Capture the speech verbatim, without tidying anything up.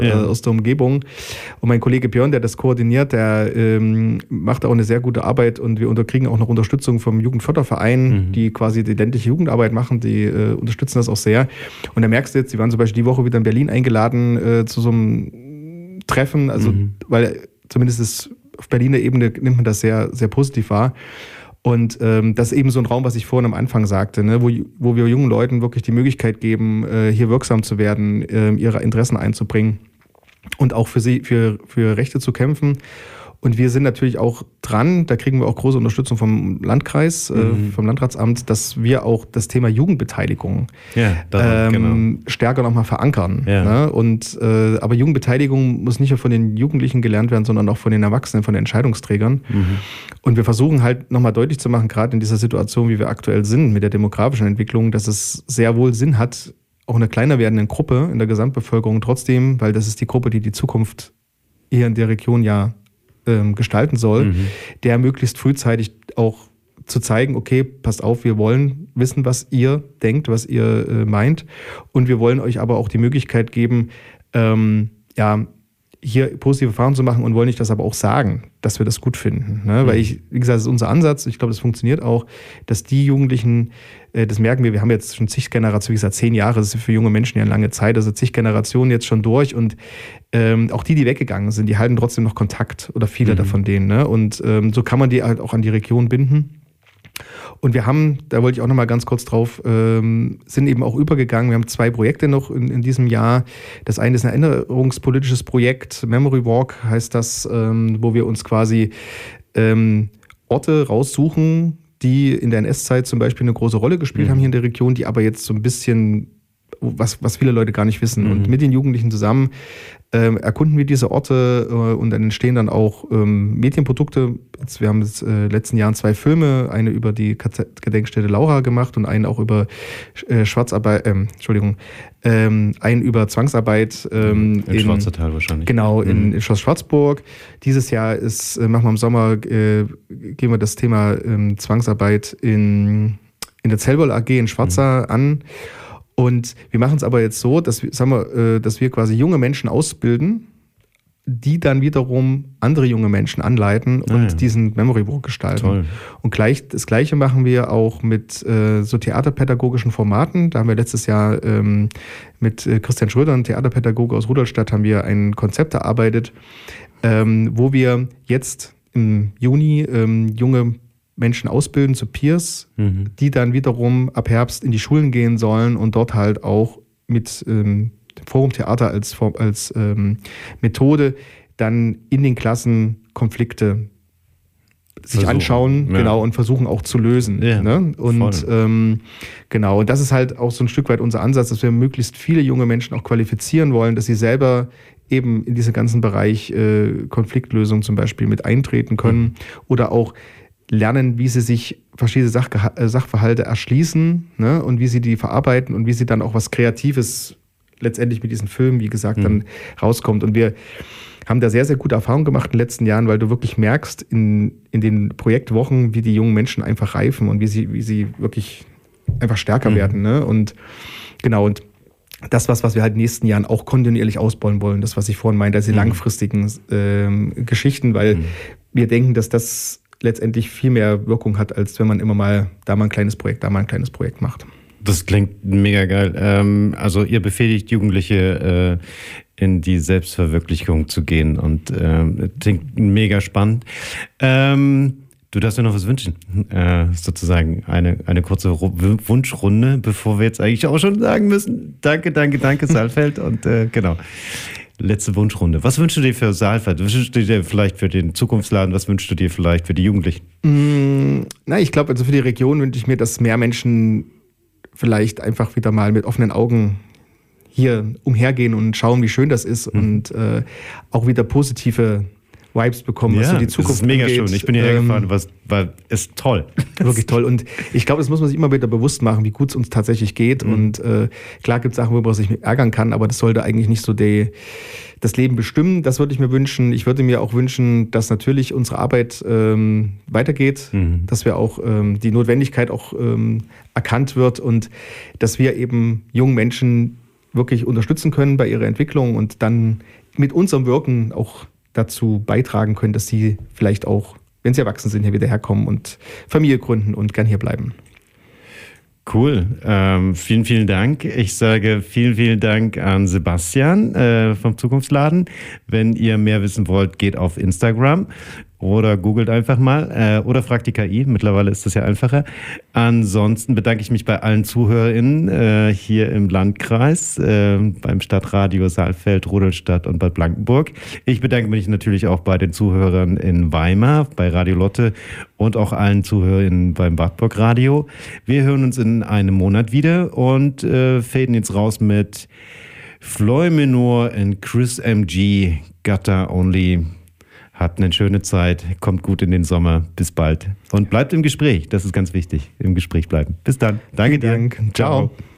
ja. äh, aus der Umgebung. Und mein Kollege Björn, der das koordiniert, der ähm, macht auch eine sehr gute Arbeit und wir unter, kriegen auch noch Unterstützung vom Jugendförderverein, mhm. die quasi die ländliche Jugendarbeit machen, die äh, unterstützen das auch sehr. Und da merkst du jetzt, die waren zum Beispiel die Woche wieder in Berlin eingeladen äh, zu so einem Treffen, also mhm. weil zumindest ist auf Berliner Ebene nimmt man das sehr, sehr positiv wahr. Und ähm, das ist eben so ein Raum, was ich vorhin am Anfang sagte, ne, wo, wo wir jungen Leuten wirklich die Möglichkeit geben, äh, hier wirksam zu werden, äh, ihre Interessen einzubringen und auch für sie, für, für Rechte zu kämpfen. Und wir sind natürlich auch dran, da kriegen wir auch große Unterstützung vom Landkreis, mhm. äh, vom Landratsamt, dass wir auch das Thema Jugendbeteiligung ja, daran, ähm, genau. stärker nochmal verankern. Ja. Ne? Und, äh, aber Jugendbeteiligung muss nicht nur von den Jugendlichen gelernt werden, sondern auch von den Erwachsenen, von den Entscheidungsträgern. Mhm. Und wir versuchen halt nochmal deutlich zu machen, gerade in dieser Situation, wie wir aktuell sind, mit der demografischen Entwicklung, dass es sehr wohl Sinn hat, auch eine kleiner werdende Gruppe in der Gesamtbevölkerung trotzdem, weil das ist die Gruppe, die die Zukunft hier in der Region ja ähm, gestalten soll, mhm. der möglichst frühzeitig auch zu zeigen, okay, passt auf, wir wollen wissen, was ihr denkt, was ihr äh, meint und wir wollen euch aber auch die Möglichkeit geben, ähm, ja, hier positive Erfahrungen zu machen und wollen euch das aber auch sagen, dass wir das gut finden. Ne? Mhm. Weil ich, wie gesagt, das ist unser Ansatz, ich glaube, das funktioniert auch, dass die Jugendlichen, äh, das merken wir, wir haben jetzt schon zig Generationen, wie gesagt, zehn Jahre, das ist für junge Menschen ja eine lange Zeit, also zig Generationen jetzt schon durch und ähm, auch die, die weggegangen sind, die halten trotzdem noch Kontakt oder viele mhm. davon denen. Ne? Und ähm, so kann man die halt auch an die Region binden. Und wir haben, da wollte ich auch noch mal ganz kurz drauf, ähm, sind eben auch übergegangen. Wir haben zwei Projekte noch in, in diesem Jahr. Das eine ist ein erinnerungspolitisches Projekt, Memory Walk heißt das, ähm, wo wir uns quasi ähm, Orte raussuchen, die in der N S-Zeit zum Beispiel eine große Rolle gespielt mhm. haben hier in der Region, die aber jetzt so ein bisschen, was, was viele Leute gar nicht wissen. Mhm. Und mit den Jugendlichen zusammen ähm, erkunden wir diese Orte äh, und dann entstehen dann auch ähm, Medienprodukte. Jetzt, wir haben jetzt äh, letzten Jahren zwei Filme, eine über die K Z-Gedenkstätte Laura gemacht und einen auch über äh, Schwarzarbeit, ähm, Entschuldigung, ähm, einen über Zwangsarbeit. Ähm, in, in Schwarzertal wahrscheinlich. Genau, in, mhm. in Schloss Schwarzburg. Dieses Jahr ist, äh, machen wir im Sommer, äh, gehen wir das Thema ähm, Zwangsarbeit in, in der Zellwoll A G in Schwarza mhm. an. Und wir machen es aber jetzt so, dass wir, sagen wir, dass wir quasi junge Menschen ausbilden, die dann wiederum andere junge Menschen anleiten und ah, ja. diesen Memory Walk gestalten. Toll. Und gleich, das Gleiche machen wir auch mit äh, so theaterpädagogischen Formaten. Da haben wir letztes Jahr ähm, mit äh, Christian Schröder, einem Theaterpädagoge aus Rudolstadt, haben wir ein Konzept erarbeitet, ähm, wo wir jetzt im Juni ähm, junge Menschen ausbilden zu Peers, mhm. die dann wiederum ab Herbst in die Schulen gehen sollen und dort halt auch mit ähm, dem Forum Theater als, als ähm, Methode dann in den Klassen Konflikte sich versuchen. anschauen ja. genau, und versuchen auch zu lösen. Ja, ne? Und ähm, genau, und das ist halt auch so ein Stück weit unser Ansatz, dass wir möglichst viele junge Menschen auch qualifizieren wollen, dass sie selber eben in diesen ganzen Bereich äh, Konfliktlösung zum Beispiel mit eintreten können mhm. oder auch lernen, wie sie sich verschiedene Sach Sachverhalte erschließen, ne, und wie sie die verarbeiten und wie sie dann auch was Kreatives letztendlich mit diesen Filmen, wie gesagt, mhm. dann rauskommt. Und wir haben da sehr, sehr gute Erfahrungen gemacht in den letzten Jahren, weil du wirklich merkst in, in den Projektwochen, wie die jungen Menschen einfach reifen und wie sie, wie sie wirklich einfach stärker mhm. werden. Ne? Und genau, und das, was, was wir halt in den nächsten Jahren auch kontinuierlich ausbauen wollen, das, was ich vorhin meinte, diese mhm. langfristigen äh, Geschichten, weil mhm. wir denken, dass das letztendlich viel mehr Wirkung hat, als wenn man immer mal da mal ein kleines Projekt, da mal ein kleines Projekt macht. Das klingt mega geil. Ähm, also ihr befähigt Jugendliche äh, in die Selbstverwirklichung zu gehen und äh, klingt mega spannend. Ähm, du darfst dir noch was wünschen. Äh, sozusagen eine, eine kurze Ru- Wunschrunde, bevor wir jetzt eigentlich auch schon sagen müssen. Danke, danke, danke, Saalfeld. Und äh, genau. Letzte Wunschrunde. Was wünschst du dir für Saalfeld? Was wünschst du dir vielleicht für den Zukunftsladen? Was wünschst du dir vielleicht für die Jugendlichen? Mm, na, ich glaube, also für die Region wünsche ich mir, dass mehr Menschen vielleicht einfach wieder mal mit offenen Augen hier umhergehen und schauen, wie schön das ist mhm. und äh, auch wieder positive Vibes bekommen, was ja, so die Zukunft das ist mega angeht. schön. Ich bin hierher ähm, gefahren, was war ist toll. Wirklich toll. Und ich glaube, das muss man sich immer wieder bewusst machen, wie gut es uns tatsächlich geht. Mhm. Und äh, klar gibt es Sachen, worüber man sich ärgern kann, aber das sollte eigentlich nicht so die, das Leben bestimmen. Das würde ich mir wünschen. Ich würde mir auch wünschen, dass natürlich unsere Arbeit ähm, weitergeht, mhm. dass wir auch ähm, die Notwendigkeit auch ähm, erkannt wird und dass wir eben jungen Menschen wirklich unterstützen können bei ihrer Entwicklung und dann mit unserem Wirken auch dazu beitragen können, dass sie vielleicht auch, wenn sie erwachsen sind, hier wieder herkommen und Familie gründen und gern hier bleiben. Cool. Ähm, vielen, vielen Dank. Ich sage vielen, vielen Dank an Sebastian äh, vom Zukunftsladen. Wenn ihr mehr wissen wollt, geht auf Instagram oder googelt einfach mal äh, oder fragt die K I. Mittlerweile ist das ja einfacher. Ansonsten bedanke ich mich bei allen ZuhörerInnen äh, hier im Landkreis, äh, beim Stadtradio Saalfeld, Rudolstadt und Bad Blankenburg. Ich bedanke mich natürlich auch bei den Zuhörern in Weimar, bei Radio Lotte und auch allen ZuhörerInnen beim Wartburg Radio. Wir hören uns in einem Monat wieder und äh, faden jetzt raus mit Floyd Menor und Chris M G, Gutter Only. Habt eine schöne Zeit, kommt gut in den Sommer. Bis bald. Und bleibt im Gespräch, das ist ganz wichtig. Im Gespräch bleiben. Bis dann. Danke dir. Dank. Ciao. Ciao.